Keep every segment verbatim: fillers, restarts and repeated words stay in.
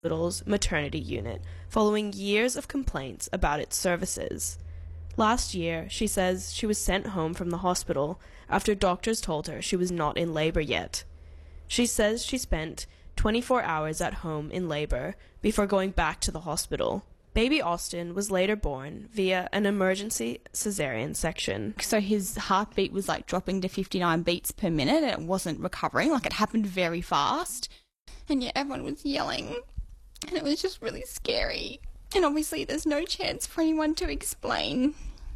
hospital's maternity unit following years of complaints about its services. Last year, she says she was sent home from the hospital after doctors told her she was not in labor yet. She says she spent twenty-four hours at home in labor before going back to the hospital. Baby Austin was later born via an emergency cesarean section. So his heartbeat was like dropping to fifty-nine beats per minute and it wasn't recovering, like it happened very fast. And yeah, everyone was yelling and it was just really scary. And obviously there's no chance for anyone to explain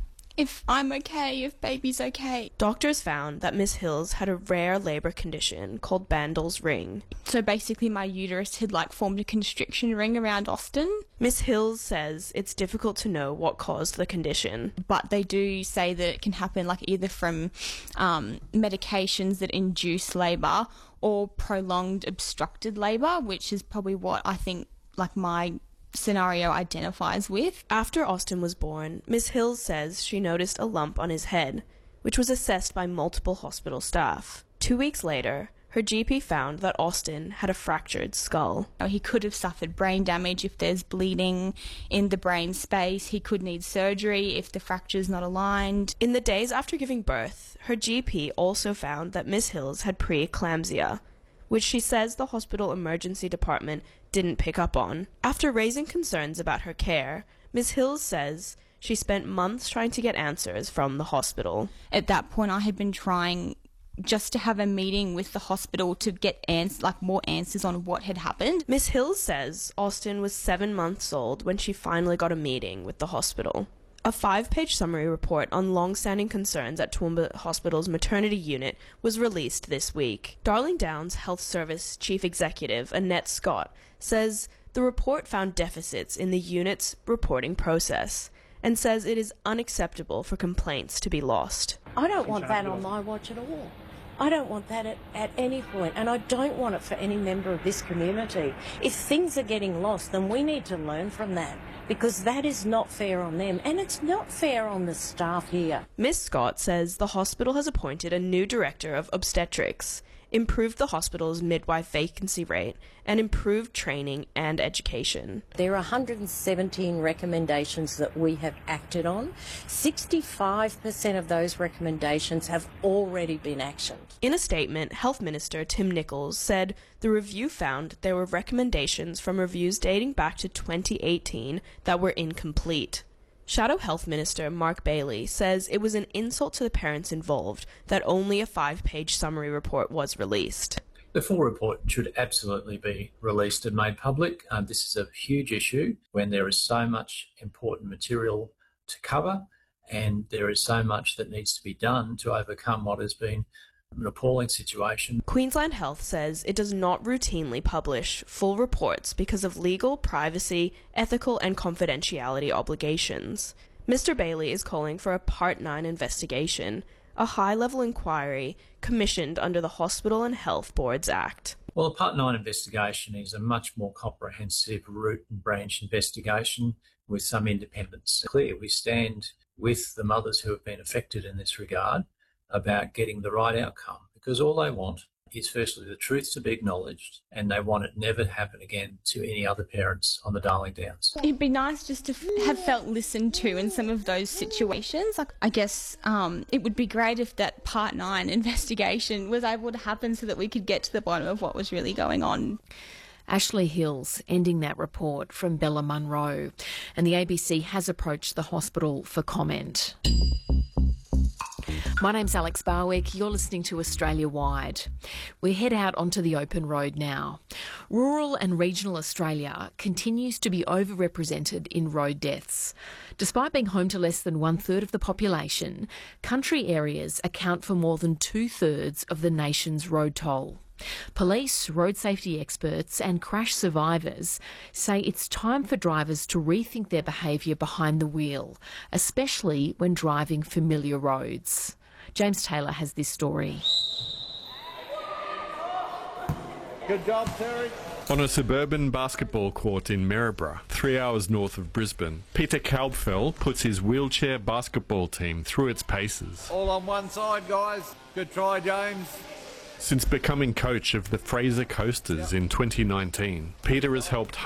if I'm okay, if baby's okay. Doctors found that Miss Hills had a rare labour condition called Bandl's ring. So basically my uterus had like formed a constriction ring around Austin. Miss Hills says it's difficult to know what caused the condition. But they do say that it can happen like either from um, medications that induce labour or prolonged obstructed labour, which is probably what I think like my scenario identifies with. After Austin was born, Miss Hills says she noticed a lump on his head, which was assessed by multiple hospital staff. Two weeks later, her G P found that Austin had a fractured skull. He could have suffered brain damage if there's bleeding in the brain space. He could need surgery if the fracture's not aligned. In the days after giving birth, her G P also found that Miss Hills had preeclampsia, which she says the hospital emergency department didn't pick up on. After raising concerns about her care, Miss Hills says she spent months trying to get answers from the hospital. At that point, I had been trying just to have a meeting with the hospital to get ans- like more answers on what had happened. Miss Hills says Austin was seven months old when she finally got a meeting with the hospital. A five-page summary report on long-standing concerns at Toowoomba Hospital's maternity unit was released this week. Darling Downs Health Service Chief Executive Annette Scott says the report found deficits in the unit's reporting process and says it is unacceptable for complaints to be lost. I don't want that on my watch at all. I don't want that at, at any point, and I don't want it for any member of this community. If things are getting lost, then we need to learn from that, because that is not fair on them, and it's not fair on the staff here. Miss Scott says the hospital has appointed a new director of obstetrics, improved the hospital's midwife vacancy rate, and improved training and education. There are one hundred seventeen recommendations that we have acted on. sixty-five percent of those recommendations have already been actioned. In a statement, Health Minister Tim Nicholls said the review found there were recommendations from reviews dating back to twenty eighteen that were incomplete. Shadow Health Minister Mark Bailey says it was an insult to the parents involved that only a five-page summary report was released. The full report should absolutely be released and made public. Um, this is a huge issue when there is so much important material to cover and there is so much that needs to be done to overcome what has been an appalling situation. Queensland Health says it does not routinely publish full reports because of legal, privacy, ethical and confidentiality obligations. Mister Bailey is calling for a Part nine investigation, a high-level inquiry commissioned under the Hospital and Health Boards Act. Well, a Part nine investigation is a much more comprehensive root and branch investigation with some independence. Clear, we stand with the mothers who have been affected in this regard about getting the right outcome, because all they want is firstly the truth to be acknowledged, and they want it never to happen again to any other parents on the Darling Downs. It'd be nice just to f- have felt listened to in some of those situations. Like, I guess um, it would be great if that Part nine investigation was able to happen so that we could get to the bottom of what was really going on. Ashley Hills ending that report from Bella Munro. And the A B C has approached the hospital for comment. My name's Alex Barwick. You're listening to Australia Wide. We head out onto the open road now. Rural and regional Australia continues to be overrepresented in road deaths. Despite being home to less than one-third of the population, country areas account for more than two-thirds of the nation's road toll. Police, road safety experts and crash survivors say it's time for drivers to rethink their behaviour behind the wheel, especially when driving familiar roads. James Taylor has this story. Good job, Terry. On a suburban basketball court in Maryborough, three hours north of Brisbane, Peter Kalbfell puts his wheelchair basketball team through its paces. All on one side, guys. Good try, James. Since becoming coach of the Fraser Coasters in twenty nineteen, Peter has helped